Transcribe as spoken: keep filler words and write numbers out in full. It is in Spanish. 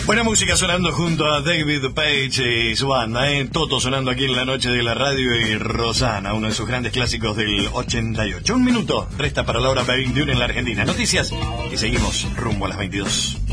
Buena música sonando junto a David Page y su banda, ¿eh? Toto sonando aquí en la noche de la radio y Rosana, uno de sus grandes clásicos del ochenta y ocho. Un minuto resta para la hora veintiuno en la Argentina. Noticias y seguimos rumbo a las veintidós.